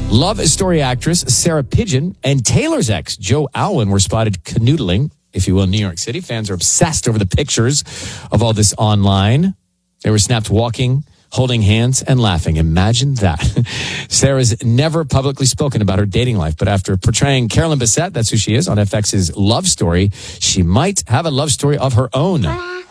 Love Story actress Sarah Pidgeon and Taylor's ex, Joe Alwyn, were spotted canoodling, if you will, in New York City. Fans are obsessed over the pictures of all this online. They were snapped walking, holding hands, and laughing. Imagine that. Sarah's never publicly spoken about her dating life, but after portraying Carolyn Bessette, that's who she is, on FX's Love Story, she might have a love story of her own.